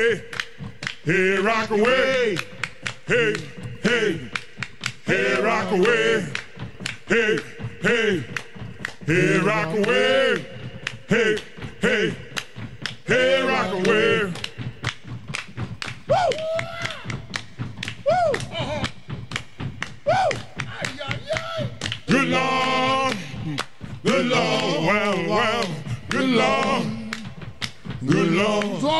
Hey, hey, rock away. Hey, hey, hey, rock away. Hey, hey, hey, rock away. Hey, hey, hey, rock away. Woo! Woo! Woo! Good Lord, good Lord, well, well, good Lord, good Lord.